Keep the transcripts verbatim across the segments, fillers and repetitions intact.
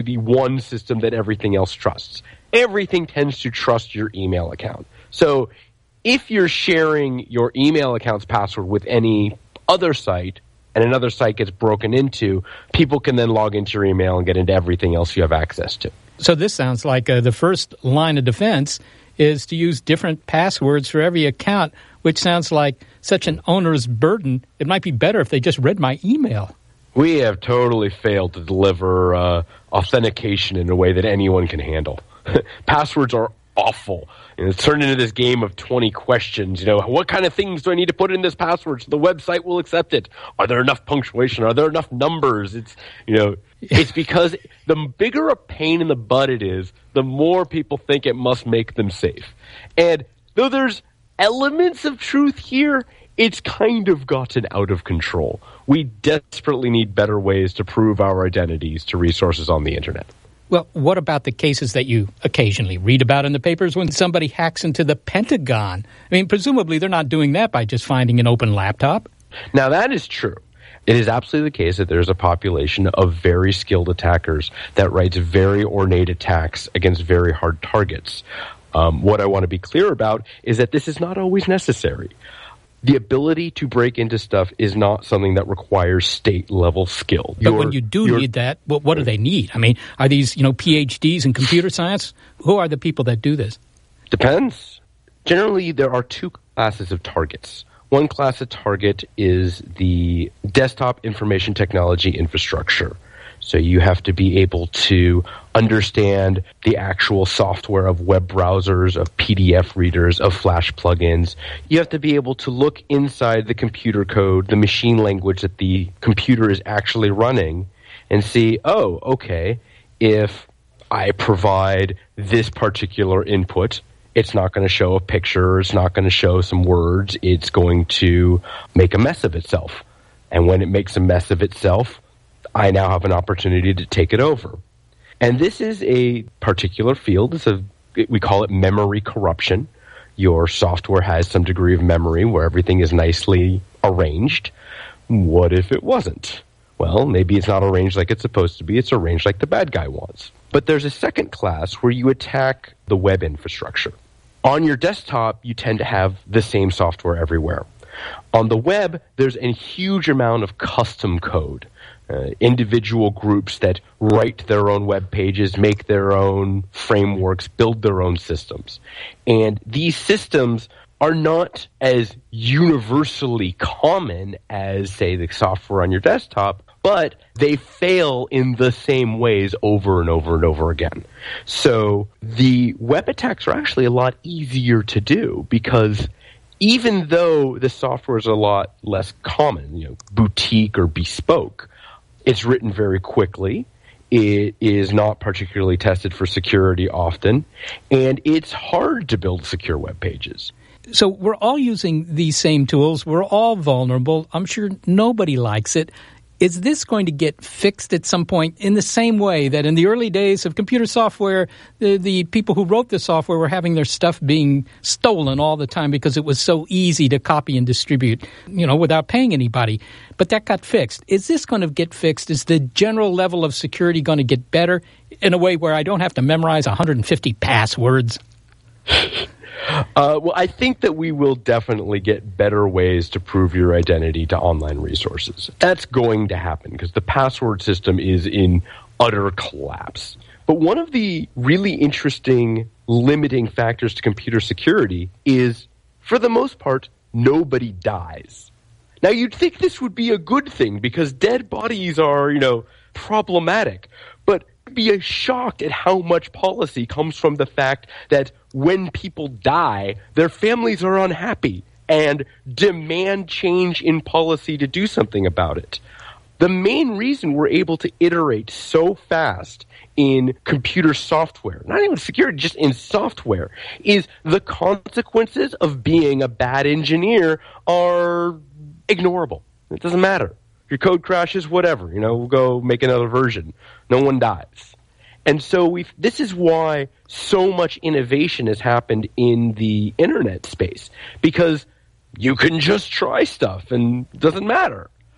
the one system that everything else trusts. Everything tends to trust your email account. So if you're sharing your email account's password with any other site and another site gets broken into, people can then log into your email and get into everything else you have access to. So this sounds like uh, the first line of defense is to use different passwords for every account, which sounds like such an onerous burden. It might be better if they just read my email. We have totally failed to deliver uh, authentication in a way that anyone can handle. Passwords are awful. And it's turned into this game of twenty questions. You know, what kind of things do I need to put in this password so the website will accept it? Are there enough punctuation? Are there enough numbers? It's, you know, it's because the bigger a pain in the butt it is, the more people think it must make them safe. And though there's elements of truth here, it's kind of gotten out of control. We desperately need better ways to prove our identities to resources on the internet. Well, what about the cases that you occasionally read about in the papers when somebody hacks into the Pentagon? I mean, presumably they're not doing that by just finding an open laptop. Now, that is true. It is absolutely the case that there's a population of very skilled attackers that writes very ornate attacks against very hard targets. Um, what I want to be clear about is that this is not always necessary. The ability to break into stuff is not something that requires state-level skill. But when you do need that, what, what do they need? I mean, are these, you know, P H Ds in computer science? Who are the people that do this? Depends. Generally, there are two classes of targets. One class of target is the desktop information technology infrastructure. So you have to be able to understand the actual software of web browsers, of P D F readers, of Flash plugins. You have to be able to look inside the computer code, the machine language that the computer is actually running, and see, oh, okay, if I provide this particular input, it's not going to show a picture, it's not going to show some words, it's going to make a mess of itself. And when it makes a mess of itself, I now have an opportunity to take it over. And this is a particular field. It's a, we call it memory corruption. Your software has some degree of memory where everything is nicely arranged. What if it wasn't? Well, maybe it's not arranged like it's supposed to be. It's arranged like the bad guy wants. But there's a second class where you attack the web infrastructure. On your desktop, you tend to have the same software everywhere. On the web, there's a huge amount of custom code. Uh, individual groups that write their own web pages, make their own frameworks, build their own systems. And these systems are not as universally common as, say, the software on your desktop, but they fail in the same ways over and over and over again. So the web attacks are actually a lot easier to do because even though the software is a lot less common, you know, boutique or bespoke, it's written very quickly. It is not particularly tested for security often, and it's hard to build secure web pages. So we're all using these same tools. We're all vulnerable. I'm sure nobody likes it. Is this going to get fixed at some point in the same way that in the early days of computer software, the, the people who wrote the software were having their stuff being stolen all the time because it was so easy to copy and distribute, you know, without paying anybody? But that got fixed. Is this going to get fixed? Is the general level of security going to get better in a way where I don't have to memorize one hundred fifty passwords? Uh, well, I think that we will definitely get better ways to prove your identity to online resources. That's going to happen because the password system is in utter collapse. But one of the really interesting limiting factors to computer security is, for the most part, nobody dies. Now, you'd think this would be a good thing because dead bodies are, you know, problematic. But be shocked at how much policy comes from the fact that when people die, their families are unhappy and demand change in policy to do something about it. The main reason we're able to iterate so fast in computer software, not even security, just in software, is the consequences of being a bad engineer are ignorable. It doesn't matter. Your code crashes, whatever. You know, we'll go make another version. No one dies. And so we've, this is why so much innovation has happened in the internet space, because you can just try stuff and it doesn't matter.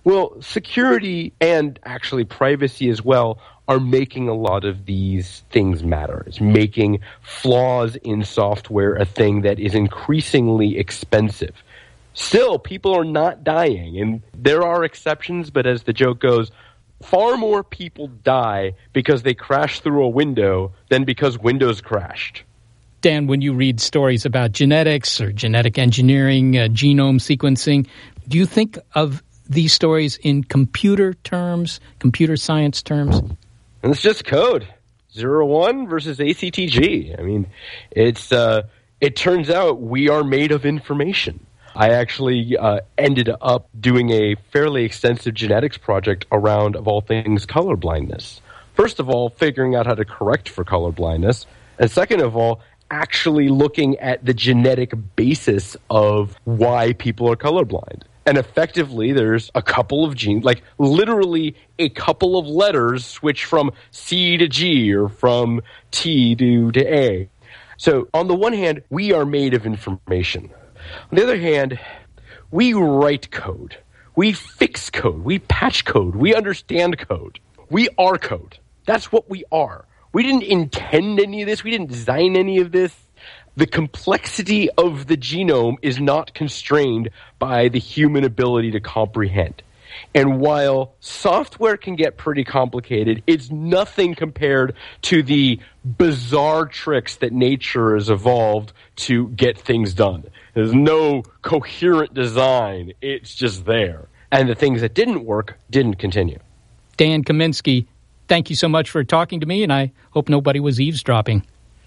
Well, security and actually privacy as well are making a lot of these things matter. It's making flaws in software a thing that is increasingly expensive. Still, people are not dying, and there are exceptions, but as the joke goes, far more people die because they crashed through a window than because Windows crashed. Dan, when you read stories about genetics or genetic engineering, uh, genome sequencing, do you think of these stories in computer terms, computer science terms? And it's just code. Zero one versus A C T G. I mean, it's uh, it turns out we are made of information. I actually uh, ended up doing a fairly extensive genetics project around, of all things, color blindness. First of all, figuring out how to correct for color blindness. And second of all, actually looking at the genetic basis of why people are colorblind. And effectively, there's a couple of genes, like literally a couple of letters switch from C to G or from T to, to A. So on the one hand, we are made of information. On the other hand, we write code. We fix code. We patch code. We understand code. We are code. That's what we are. We didn't intend any of this. We didn't design any of this. The complexity of the genome is not constrained by the human ability to comprehend. And while software can get pretty complicated, it's nothing compared to the bizarre tricks that nature has evolved to get things done. There's no coherent design. It's just there. And the things that didn't work didn't continue. Dan Kaminsky, thank you so much for talking to me, and I hope nobody was eavesdropping.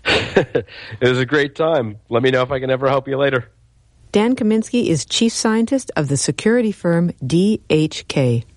It was a great time. Let me know if I can ever help you later. Dan Kaminsky is chief scientist of the security firm D H K.